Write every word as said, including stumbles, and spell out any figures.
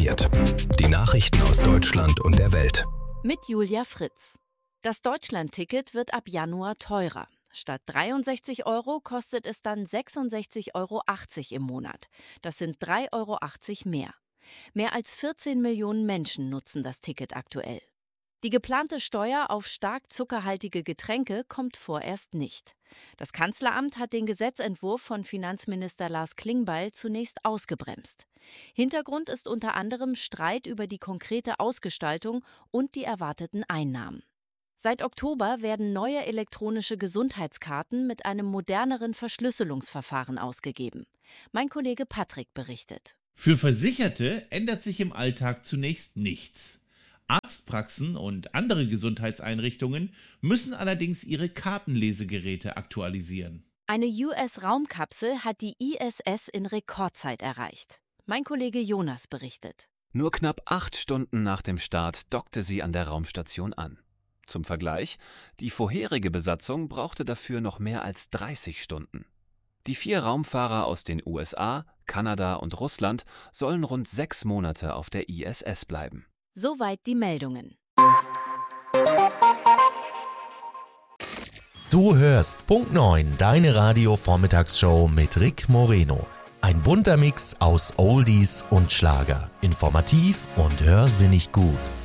informiert. Die Nachrichten aus Deutschland und der Welt. Mit Julia Fritz. Das Deutschland-Ticket wird ab Januar teurer. Statt dreiundsechzig Euro kostet es dann sechsundsechzig Euro achtzig im Monat. Das sind drei Euro achtzig mehr. Mehr als vierzehn Millionen Menschen nutzen das Ticket aktuell. Die geplante Steuer auf stark zuckerhaltige Getränke kommt vorerst nicht. Das Kanzleramt hat den Gesetzentwurf von Finanzminister Lars Klingbeil zunächst ausgebremst. Hintergrund ist unter anderem Streit über die konkrete Ausgestaltung und die erwarteten Einnahmen. Seit Oktober werden neue elektronische Gesundheitskarten mit einem moderneren Verschlüsselungsverfahren ausgegeben. Mein Kollege Patrick berichtet. Für Versicherte ändert sich im Alltag zunächst nichts. Arztpraxen und andere Gesundheitseinrichtungen müssen allerdings ihre Kartenlesegeräte aktualisieren. Eine U S-Raumkapsel hat die I S S in Rekordzeit erreicht. Mein Kollege Jonas berichtet. Nur knapp acht Stunden nach dem Start dockte sie an der Raumstation an. Zum Vergleich, die vorherige Besatzung brauchte dafür noch mehr als dreißig Stunden. Die vier Raumfahrer aus den U S A, Kanada und Russland sollen rund sechs Monate auf der I S S bleiben. Soweit die Meldungen. Du hörst Punkt neun, deine Radio-Vormittagsshow mit Rick Moreno. Ein bunter Mix aus Oldies und Schlager. Informativ und hörsinnig gut.